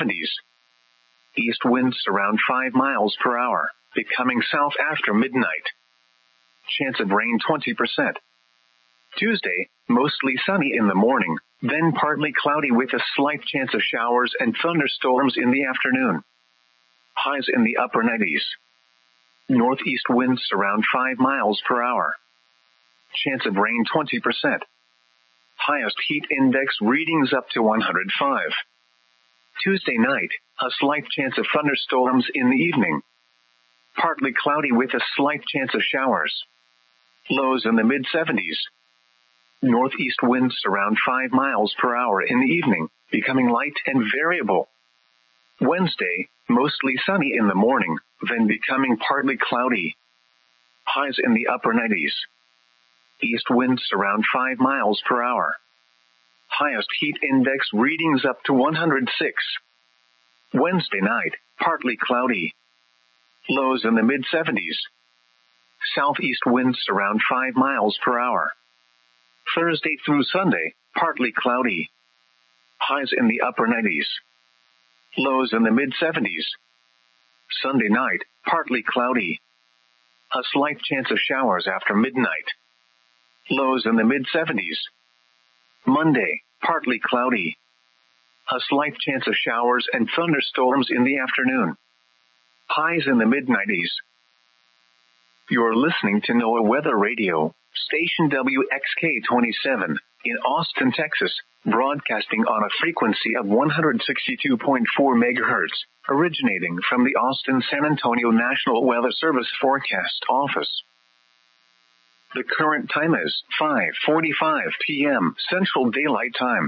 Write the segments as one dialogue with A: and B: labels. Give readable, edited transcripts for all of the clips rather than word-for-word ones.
A: mid-70s. East winds around 5 miles per hour, becoming south after midnight. Chance of rain 20%. Tuesday, mostly sunny in the morning, then partly cloudy with a slight chance of showers and thunderstorms in the afternoon. Highs in the upper 90s. Northeast winds around 5 miles per hour. Chance of rain 20%. Highest heat index readings up to 105. Tuesday night, a slight chance of thunderstorms in the evening. Partly cloudy with a slight chance of showers. Lows in the mid-70s. Northeast winds around 5 miles per hour in the evening, becoming light and variable. Wednesday, mostly sunny in the morning, then becoming partly cloudy. Highs in the upper 90s. East winds around 5 miles per hour. Highest heat index readings up to 106. Wednesday night, partly cloudy. Lows in the mid-70s. Southeast winds around 5 miles per hour. Thursday through Sunday, partly cloudy. Highs in the upper 90s. Lows in the mid-70s. Sunday night, partly cloudy. A slight chance of showers after midnight. Lows in the mid-70s. Monday, partly cloudy. A slight chance of showers and thunderstorms in the afternoon. Highs in the mid-90s. You're listening to NOAA Weather Radio, station WXK-27, in Austin, Texas, broadcasting on a frequency of 162.4 MHz, originating from the Austin-San Antonio National Weather Service Forecast Office. The current time is 5:45 p.m. Central Daylight Time.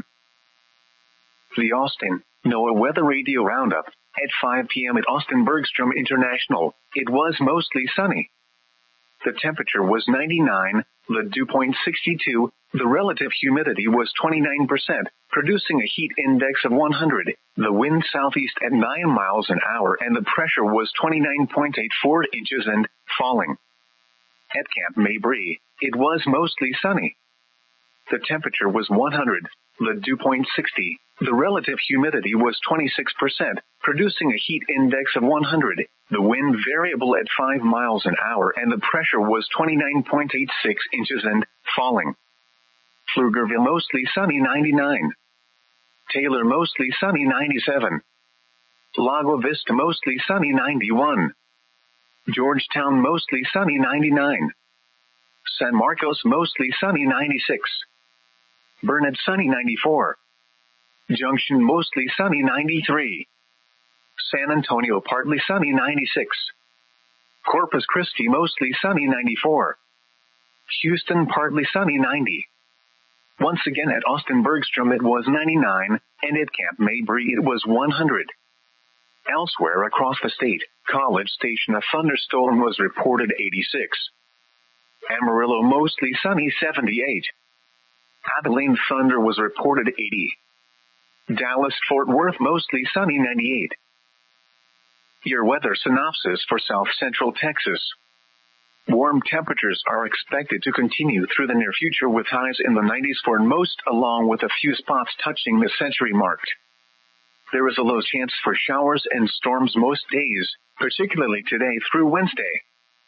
A: The Austin NOAA Weather Radio Roundup. At 5 p.m. at Austin Bergstrom International, it was mostly sunny. The temperature was 99, the dew point 62, the relative humidity was 29%, producing a heat index of 100, the wind southeast at 9 miles an hour, and the pressure was 29.84 inches and falling. At Camp Mabry, it was mostly sunny. The temperature was 100, the dew point 60, the relative humidity was 26%, producing a heat index of 100, the wind variable at 5 miles an hour, and the pressure was 29.86 inches and falling. Pflugerville mostly sunny 99. Taylor mostly sunny 97. Lago Vista mostly sunny 91. Georgetown mostly sunny 99. San Marcos mostly sunny 96. Burnett sunny 94. Junction mostly sunny 93. San Antonio partly sunny 96. Corpus Christi mostly sunny 94. Houston partly sunny 90. Once again at Austin Bergstrom it was 99, and at Camp Mabry it was 100. Elsewhere across the state, College Station a thunderstorm was reported 86. Amarillo mostly sunny 78. Abilene thunder was reported 80. Dallas-Fort Worth mostly sunny 98. Your weather synopsis for South Central Texas. Warm temperatures are expected to continue through the near future with highs in the 90s for most, along with a few spots touching the century mark. There is a low chance for showers and storms most days, particularly today through Wednesday.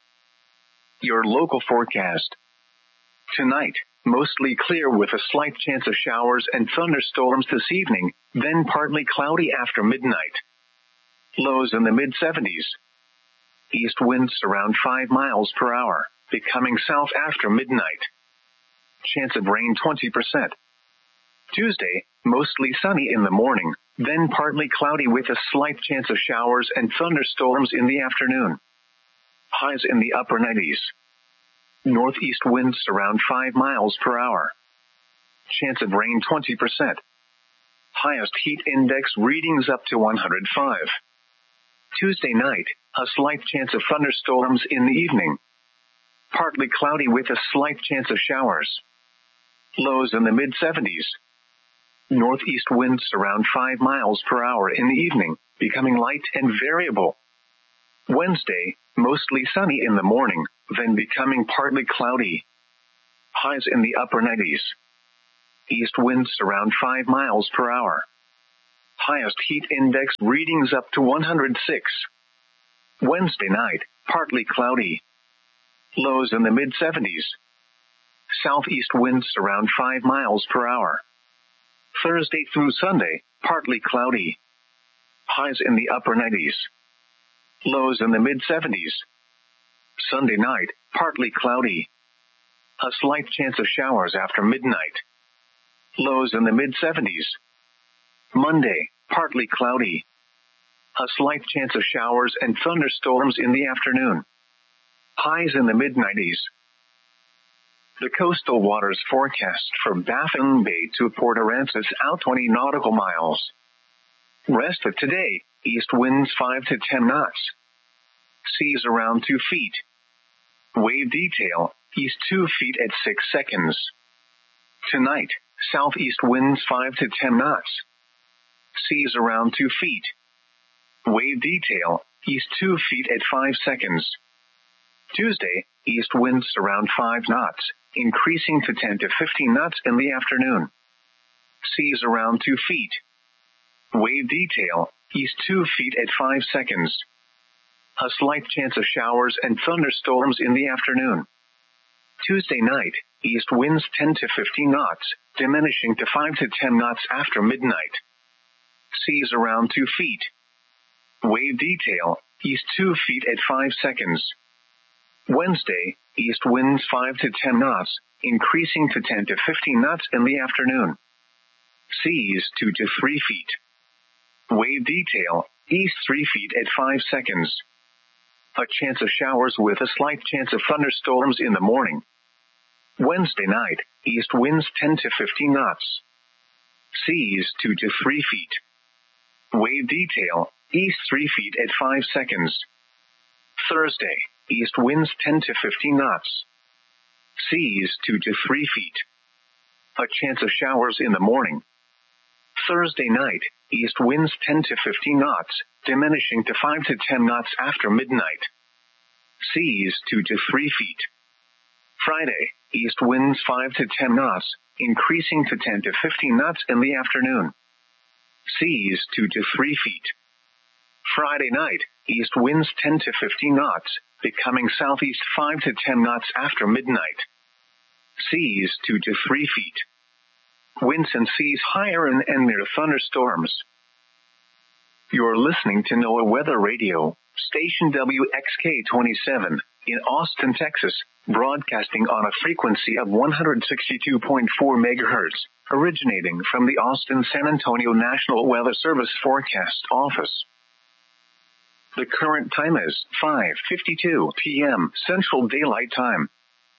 A: Your local forecast. Tonight, mostly clear with a slight chance of showers and thunderstorms this evening, then partly cloudy after midnight. Lows in the mid-70s. East winds around 5 miles per hour, becoming south after midnight. Chance of rain 20%. Tuesday, mostly sunny in the morning, then partly cloudy with a slight chance of showers and thunderstorms in the afternoon. Highs in the upper 90s. Northeast winds around 5 miles per hour. Chance of rain 20%. Highest heat index readings up to 105. Tuesday night, a slight chance of thunderstorms in the evening. Partly cloudy with a slight chance of showers. Lows in the mid-70s. Northeast winds around 5 miles per hour in the evening, becoming light and variable. Wednesday, mostly sunny in the morning, then becoming partly cloudy. Highs in the upper 90s. East winds around 5 miles per hour. highest heat index readings up to 106. Wednesday night, partly cloudy. Lows in the mid-70s. Southeast winds around 5 miles per hour. Thursday through Sunday, partly cloudy. Highs in the upper 90s. Lows in the mid-70s. Sunday night, partly cloudy. A slight chance of showers after midnight. Lows in the mid-70s. Monday, partly cloudy. A slight chance of showers and thunderstorms in the afternoon. Highs in the mid-90s. The coastal waters forecast from Baffin Bay to Port Aransas out 20 nautical miles. Rest of today, east winds 5 to 10 knots. Seas around 2 feet. Wave detail, east 2 feet at 6 seconds. Tonight, southeast winds 5 to 10 knots. Seas around 2 feet. Wave detail, east 2 feet at 5 seconds. Tuesday, east winds around 5 knots, increasing to 10 to 15 knots in the afternoon. Seas around 2 feet. Wave detail, east 2 feet at 5 seconds. A slight chance of showers and thunderstorms in the afternoon. Tuesday night, east winds 10 to 15 knots, diminishing to 5 to 10 knots after midnight. Seas around 2 feet. Wave detail, east 2 feet at 5 seconds. Wednesday, east winds 5 to 10 knots, increasing to 10 to 15 knots in the afternoon. Seas 2 to 3 feet. Wave detail, east 3 feet at 5 seconds. A chance of showers with a slight chance of thunderstorms in the morning. Wednesday night, east winds 10 to 15 knots. Seas 2 to 3 feet. Wave detail, east 3 feet at 5 seconds. Thursday, east winds 10 to 15 knots. Seas 2 to 3 feet. A chance of showers in the morning. Thursday night, east winds 10 to 15 knots, diminishing to 5 to 10 knots after midnight. Seas 2 to 3 feet. Friday, east winds 5 to 10 knots, increasing to 10 to 15 knots in the afternoon. Seas 2 to 3 feet. Friday night, east winds 10 to 15 knots, becoming southeast 5 to 10 knots after midnight. Seas 2 to 3 feet. Winds and seas higher and near thunderstorms. You're listening to NOAA Weather Radio, station WXK-27, in Austin, Texas, broadcasting on a frequency of 162.4 MHz, originating from the Austin-San Antonio National Weather Service Forecast Office. The current time is 5:52 p.m. Central Daylight Time.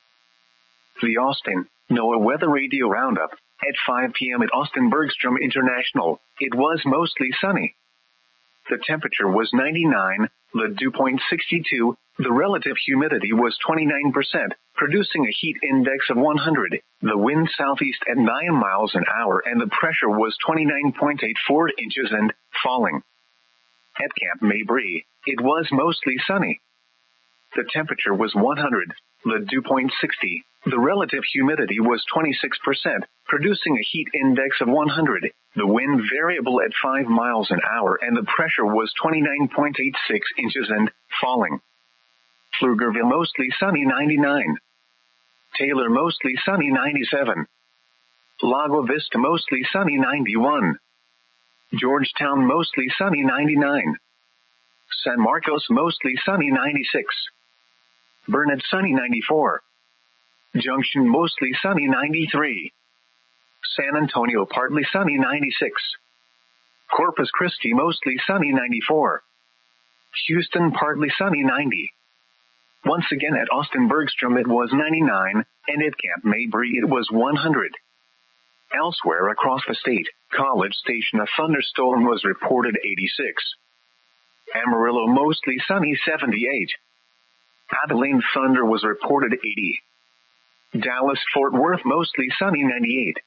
A: The Austin NOAA Weather Radio Roundup. At 5 p.m. at Austin Bergstrom International, it was mostly sunny. The temperature was 99, the dew point 62, the relative humidity was 29%, producing a heat index of 100, the wind southeast at 9 miles an hour, and the pressure was 29.84 inches and falling. At Camp Mabry, it was mostly sunny. The temperature was 100, the dew point 60, the relative humidity was 26%, producing a heat index of 100, the wind variable at 5 miles an hour, and the pressure was 29.86 inches and falling. Pflugerville mostly sunny 99. Taylor mostly sunny 97. Lago Vista mostly sunny 91. Georgetown mostly sunny 99. San Marcos mostly sunny 96. Burnett sunny 94. Junction mostly sunny 93. San Antonio partly sunny 96. Corpus Christi mostly sunny 94. Houston partly sunny 90. Once again at Austin Bergstrom it was 99, and at Camp Mabry it was 100. Elsewhere across the state, College Station a thunderstorm was reported 86. Amarillo mostly sunny 78. Abilene thunder was reported 80. Dallas-Fort Worth mostly sunny 98.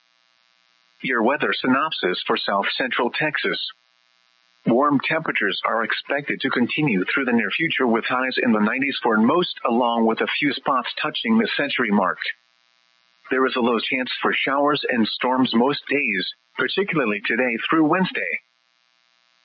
A: Your weather synopsis for South Central Texas. Warm temperatures are expected to continue through the near future with highs in the 90s for most, along with a few spots touching the century mark. There is a low chance for showers and storms most days, particularly today through Wednesday.